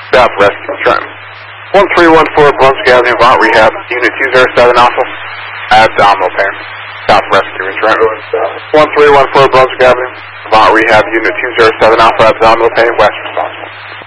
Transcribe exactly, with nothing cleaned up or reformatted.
South Rescue Trenton. one three one four Brunswick Avenue, Avant Rehab, Unit two zero seven Alpha, abdominal pain. South Rescue Trenton. one three one four Brunswick Avenue, Avant Rehab, Unit two zero seven Alpha, abdominal pain, West response.